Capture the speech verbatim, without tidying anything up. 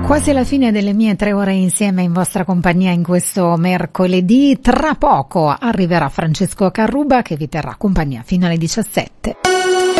Quasi alla fine delle mie tre ore insieme in vostra compagnia in questo mercoledì. Tra poco arriverà Francesco Carruba che vi terrà compagnia fino alle diciassette.